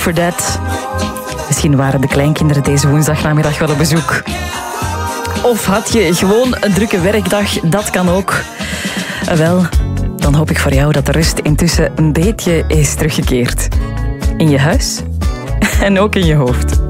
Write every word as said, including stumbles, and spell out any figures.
For that. Misschien waren de kleinkinderen deze woensdagnamiddag wel op bezoek. Of had je gewoon een drukke werkdag, dat kan ook. Uh, wel, dan hoop ik voor jou dat de rust intussen een beetje is teruggekeerd. In je huis en ook in je hoofd.